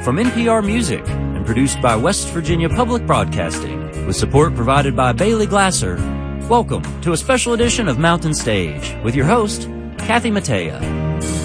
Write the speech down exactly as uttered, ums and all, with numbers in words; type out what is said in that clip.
From N P R Music and produced by West Virginia Public Broadcasting with support provided by Bailey Glasser, welcome to a special edition of Mountain Stage with your host, Kathy Mattea.